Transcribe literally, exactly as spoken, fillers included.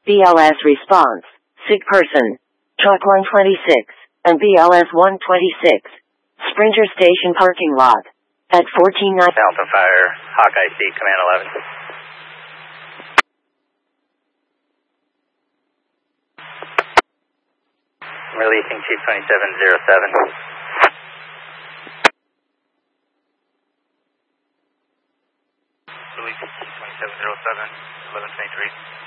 B L S response. Sick person. Truck one twenty-six and B L S one twenty-six. Sprinter Station parking lot. At fourteen nine. Alpha Fire, Hawkeye C, Command eleven. Releasing Chief twenty-seven zero seven. Releasing Chief twenty-seven zero seven, eleven twenty-three.